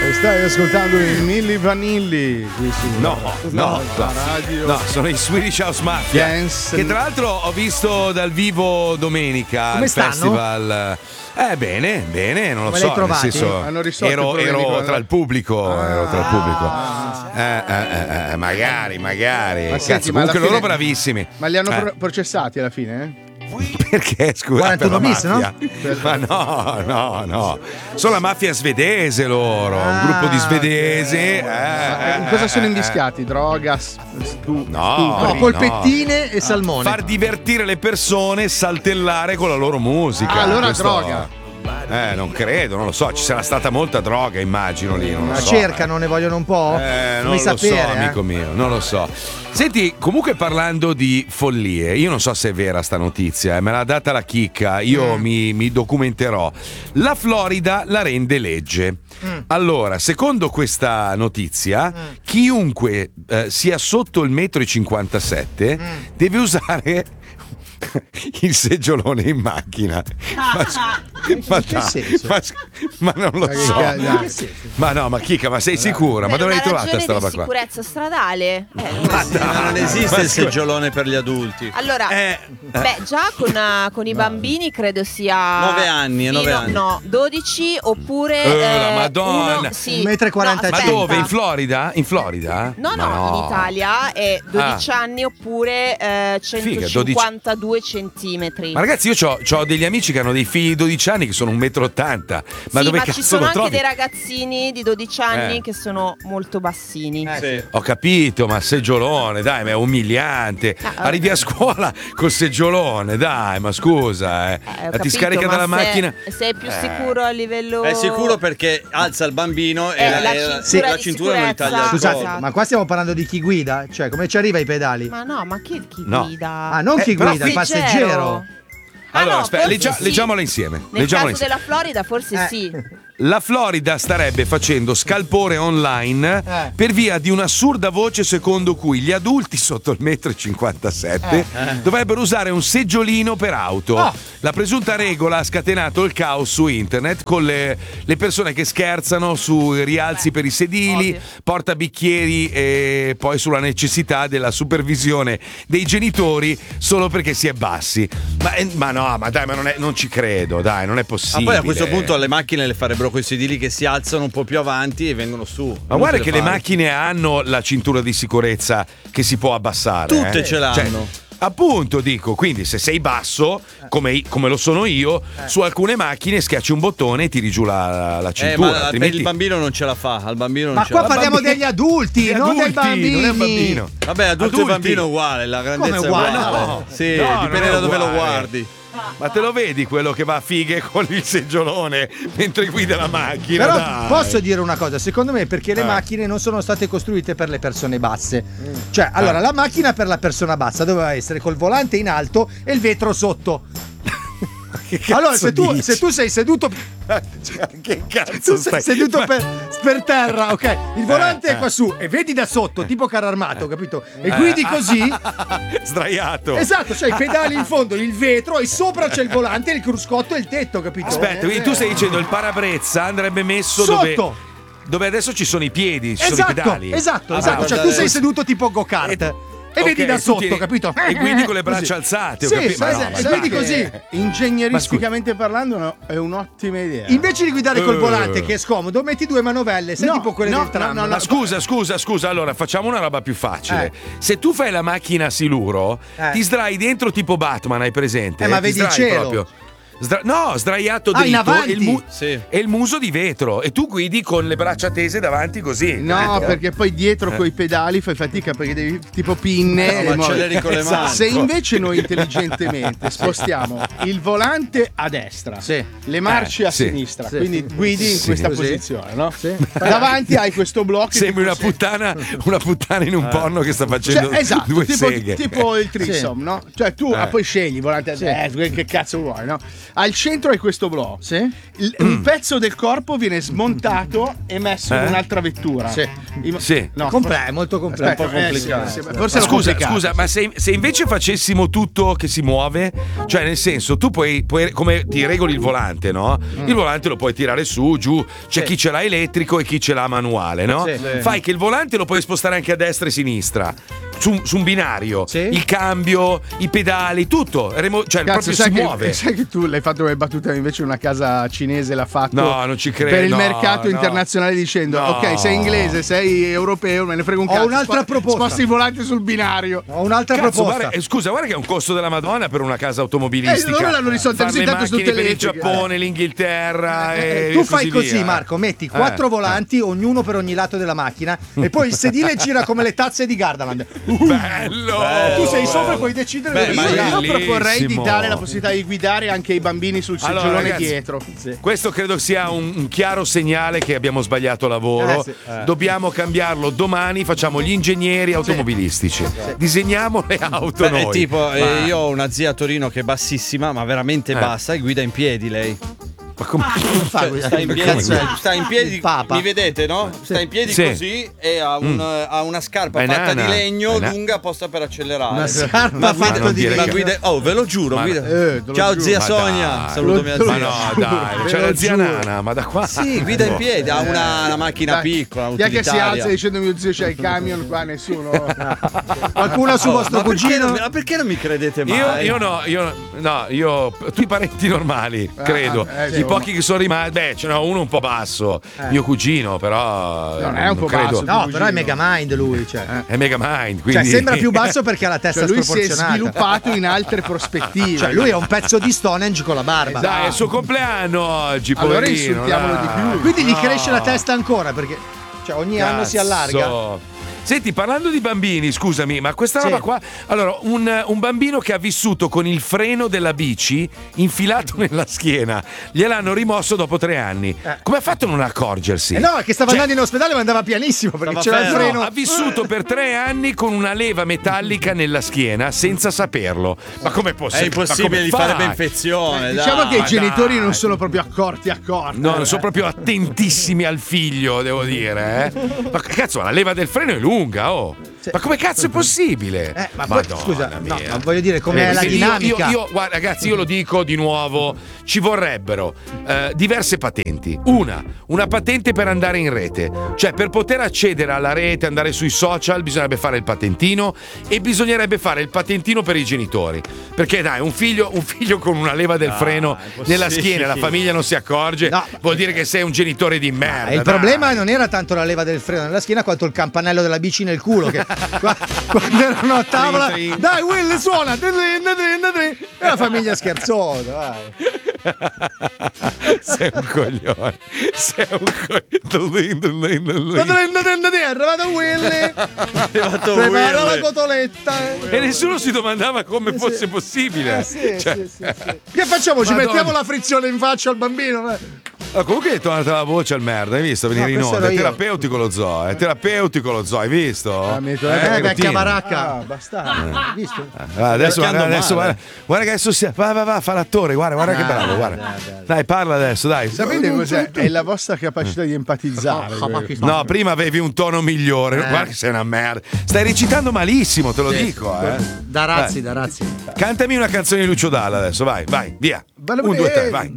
Stai ascoltando i Milli Vanilli. No, la radio. No, sono i Swedish House Mafia. Yes. Che tra l'altro ho visto dal vivo domenica Come al stanno? festival. Bene, non lo Come so. l'hai trovati? Nel senso, Hanno risolto i problemi ero con- tra il pubblico. Ero tra il pubblico. Magari. Ma Cazzo, senti, ma alla comunque loro fine- bravissimi. Ma li hanno processati alla fine? Perché scusa? 41 per la bis, no? mafia? Ma no. Sono la mafia svedese loro, un gruppo di svedesi. In cosa sono invischiati? Droga, No, polpettine e salmone. Far divertire le persone, saltellare con la loro musica. allora Questo- droga. Non credo, non lo so. Ci sarà stata molta droga, immagino lì. Non lo La so. cercano, ne vogliono un po'? Non Come lo sapere, so, amico mio, non lo so. Senti, comunque parlando di follie, io non so se è vera sta notizia, me l'ha data la chicca, io mi documenterò. La Florida la rende legge. Allora, secondo questa notizia, chiunque sia sotto il 1,57 m deve usare il seggiolone in macchina. Ma non lo so. Ma no, ma Chicca, ma sei sicura? Ma dove hai trovata sta roba qua? Sicurezza stradale. Ma non esiste il seggiolone per gli adulti. Allora, già con i bambini credo sia 9 anni, fino- 9 anni. No, 12 oppure la Madonna. uno, sì. 1,45 m. Ma aspetta. dove? In Florida? In Florida? No, Ma in Italia è 12 anni oppure Figa, 152 centimetri. Ma ragazzi, io ho degli amici che hanno dei figli di 12 anni che sono 1,80 m. Ma sì, dove ma cazzo ci sono lo anche trovi? dei ragazzini di 12 anni Eh. che sono molto bassini. Sì. Ho capito, ma seggiolone, dai, ma è umiliante. Arrivi a scuola col seggiolone, dai, ma scusa, Ho ti capito, scarica ma dalla macchina. Sei più sicuro a livello. È sicuro perché alza il bambino e la la cintura di cintura non gli taglia il sicurezza. Scusate, collo. ma qua stiamo parlando di chi guida? Cioè, come ci arriva ai pedali? Ma no, ma chi No. guida? Ah, non chi però guida, il passeggero. Allora, no, aspetta, forse sì. leggiamola insieme. Nel leggiamola caso insieme. della Florida forse sì. La Florida starebbe facendo scalpore online per via di un'assurda voce secondo cui gli adulti sotto il 1,57 m dovrebbero usare un seggiolino per auto. La presunta regola ha scatenato il caos su internet con le persone che scherzano sui rialzi per i sedili, portabicchieri e poi sulla necessità della supervisione dei genitori solo perché si è bassi. Ma no, ma dai, ma non ci credo, dai, non è Ma possibile. poi a questo punto le macchine le farebbero coi sedili che si alzano un po' più avanti e vengono su. Ma guarda che le macchine hanno la cintura di sicurezza che si può abbassare. Tutte ce l'hanno. Cioè, appunto, dico, quindi se sei basso, come lo sono io, su alcune macchine schiacci un bottone e tiri giù la cintura. Ma altrimenti... il bambino non ce la fa. Al bambino non Ma ce qua la fa. parliamo degli adulti, Gli non dei adulti, bambini. non è un bambino. Vabbè, adulto Adulti. e bambino uguale, la grandezza Come è uguale? uguale. No. Sì, No, non dipende è da dove lo uguale. guardi. Ma te lo vedi quello che va a fighe con il seggiolone mentre guida la macchina? Però dai. posso dire una cosa, secondo me perché le macchine non sono state costruite per le persone basse. Cioè, allora, la macchina per la persona bassa doveva essere col volante in alto e il vetro sotto. Che cazzo Allora, se tu dici? sei seduto Che cazzo tu sei seduto per terra, ok? Il volante è qua su e vedi da sotto, tipo carro armato, capito? E guidi così. Sdraiato. Esatto, c'hai i pedali in fondo, il vetro e sopra c'è il volante, il cruscotto e il tetto, capito? Aspetta, quindi tu stai dicendo il parabrezza andrebbe messo Sotto. dove adesso ci sono i piedi, ci sono i pedali. Esatto. Ah, Cioè, guardate, tu sei seduto tipo go-kart. E vedi Ok, da tu sotto, tieni- capito? E guidi con le braccia Così. alzate, ho Sì, capito? Ma sì, no, sì, ma e dai. vedi così. Ingegneristicamente parlando, no, è un'ottima idea. Invece di guidare col volante, che è scomodo, metti due manovelle, sei No, tipo quelle no, del tram. no, no, Ma scusa, allora facciamo una roba più facile. Se tu fai la macchina a siluro, ti sdrai dentro tipo Batman, hai presente? Ma Ti vedi il sdrai cielo. proprio. No, sdraiato Ah, in dritto avanti. Sì. e il muso di vetro e tu guidi con le braccia tese davanti così. No, capito? perché poi dietro coi pedali fai fatica perché devi tipo pinne. No, e ma muovi. acceleri con le mani. Se invece noi intelligentemente spostiamo il volante a destra, le marce a sì. sinistra, quindi guidi in Sì. questa Così. posizione, no? Davanti hai questo blocco. Sembri una puttana in un porno che sta facendo esatto, due tipo, seghe. tipo il trisom, no? Cioè tu poi scegli volante a destra, che cazzo vuoi, no? Al centro hai questo blò. Un pezzo del corpo viene smontato e messo in un'altra vettura. No, è molto complesso. Un po' complicato. Forse Scusa, ma se invece facessimo tutto che si muove, cioè nel senso, tu puoi come ti regoli il volante, no? Il volante lo puoi tirare su, giù, c'è chi ce l'ha elettrico e chi ce l'ha manuale, no? Fai che il volante lo puoi spostare anche a destra e sinistra. Su un binario, il cambio, i pedali, tutto. Cioè, proprio si muove. Sai che tu l'hai fatto come battuta, invece una casa cinese l'ha fatto. No, non ci credo. Per il mercato internazionale, dicendo: ok, sei inglese, sei europeo, me ne frega un cazzo. Ho un'altra proposta. Sposti i volanti sul binario. Ho un'altra proposta. Scusa, guarda che è un costo della Madonna per una casa automobilistica. Loro l'hanno risolto così, tanto su per il Giappone, l'Inghilterra. Tu fai così, Marco, metti 4 volanti, ognuno per ogni lato della macchina, e poi il sedile gira come le tazze di Gardaland. Bello! Tu sei sopra e puoi decidere. Io proporrei di dare la possibilità di guidare anche i bambini sul seggiolone dietro. Questo credo sia un chiaro segnale che abbiamo sbagliato lavoro. Dobbiamo cambiarlo domani. Facciamo gli ingegneri automobilistici. Disegniamo le auto noi. Tipo, io ho una zia a Torino che è bassissima, ma veramente bassa, e guida in piedi lei. Ma come sta in piedi, mi vedete, no? Sta in piedi così e ha una scarpa fatta di legno lunga apposta per accelerare. Una scarpa fatta di legno. Ve lo giuro, ciao zia Sonia, saluto mia zia. Ma no, dai, c'è la zia Nana, ma da qua. Sì, guida in piedi, ha una macchina piccola, utilitaria. Chi è che si alza dicendo mio zio c'è il camion, qua nessuno. Qualcuno su vostro cugino? Ma perché non mi credete mai? Io tutti i parenti normali, credo. I pochi che sono rimasti, ce n'ho uno un po' basso, mio cugino, però non è un po' credo. basso. No, però è Megamind lui, è Megamind, quindi sembra più basso perché ha la testa sproporzionata. Lui si è sviluppato in altre prospettive. Cioè lui è un pezzo di Stonehenge con la barba. Dai, è il suo compleanno oggi, allora poverino. Insultiamolo di più. Quindi gli cresce la testa ancora perché ogni anno si allarga. Senti, parlando di bambini, scusami, ma questa roba qua. Allora, un bambino che ha vissuto con il freno della bici infilato nella schiena, gliel'hanno rimosso dopo 3 anni. Come ha fatto a non accorgersi? No, è che stava andando in ospedale, ma andava pianissimo perché c'era il freno. No, ha vissuto per 3 anni con una leva metallica nella schiena senza saperlo. Ma com'è possibile? È impossibile, gli farebbe infezione. Diciamo che i genitori non sono proprio accorti. No, non sono proprio attentissimi al figlio, devo dire. Ma cazzo, la leva del freno è lunga, Ma come cazzo è possibile? Ma scusa, ma voglio dire, com'è la dinamica? Guarda, ragazzi, io lo dico di nuovo: ci vorrebbero diverse patenti. Una patente per andare in rete, cioè per poter accedere alla rete, andare sui social, bisognerebbe fare il patentino, e bisognerebbe fare il patentino per i genitori. Perché dai, un figlio con una leva del freno nella schiena, la famiglia non si accorge, vuol dire che sei un genitore di merda. Il problema non era tanto la leva del freno nella schiena quanto il campanello della bici nel culo, che quando erano a tavola, dai Will, suona, e la famiglia scherzosa, dai. Sei un coglione. È arrivato Willy, prepara la cotoletta, e nessuno si domandava come fosse possibile. Che facciamo? Ci mettiamo la frizione in faccia al bambino? Comunque è tornata la voce al merda, hai visto venire in onda? È terapeutico lo zoo, hai visto? Vecchia baracca, bastardo, visto? Adesso guarda che adesso va, fa l'attore, guarda che bravo, guarda. Dai, parla adesso, dai. Sapete cos'è? È la vostra capacità di empatizzare. No, prima avevi un tono migliore. Guarda che sei una merda. Stai recitando malissimo, te lo dico. Da razzi. Cantami una canzone di Lucio Dalla adesso, vai, via. 1, 2, 3, vai.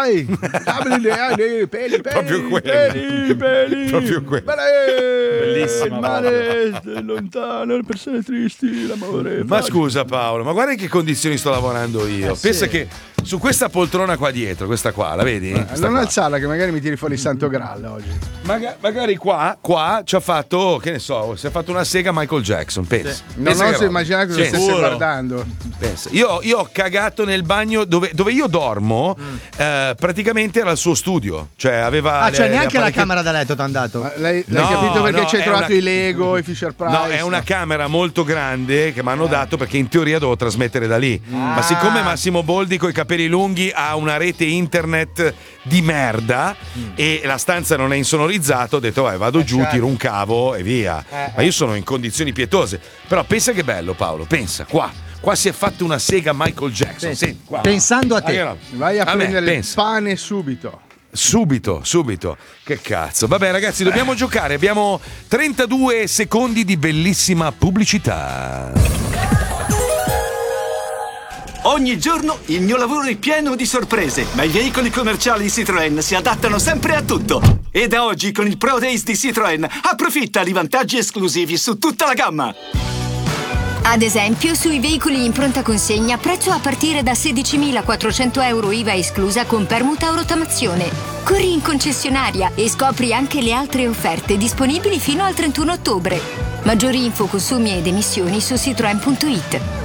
Proprio quelli. Bellissimo. Il mare è lontano, le persone tristi, l'amore. Ma scusa Paolo, ma guarda in che condizioni sto lavorando io. Pensa che su questa poltrona qua dietro, questa qua, la vedi? Non alzarla che magari mi tiri fuori il Santo Graal oggi. Magari qua ci ha fatto, che ne so, si è fatto una sega Michael Jackson, pensa. Non oso immaginare cosa stesse guardando. Pensa. Io ho cagato nel bagno dove io dormo, praticamente era il suo studio. Cioè aveva neanche la camera da letto t'ha dato. L'hai capito perché ci hai trovato i Lego, i Fisher Price? No, è una camera molto grande che mi hanno dato perché in teoria devo trasmettere da lì. Ma siccome Massimo Boldi coi capelli lunghi ha una rete internet di merda e la stanza non è insonorizzata, ho detto vado giù, tiro un cavo e via. Ma io sono in condizioni pietose. Però pensa che bello, Paolo, pensa, qua qua si è fatto una sega Michael Jackson. Senti, qua. Pensando a te. Vai a prendere il pane subito. Subito. Che cazzo. Vabbè, ragazzi, dobbiamo giocare. Abbiamo 32 secondi di bellissima pubblicità. Ogni giorno il mio lavoro è pieno di sorprese, ma i veicoli commerciali Citroën si adattano sempre a tutto. E da oggi con il Pro Days di Citroën approfitta di vantaggi esclusivi su tutta la gamma. Ad esempio, sui veicoli in pronta consegna, prezzo a partire da 16.400 euro IVA esclusa con permuta o rottamazione. Corri in concessionaria e scopri anche le altre offerte disponibili fino al 31 ottobre. Maggiori info, consumi ed emissioni su citroen.it.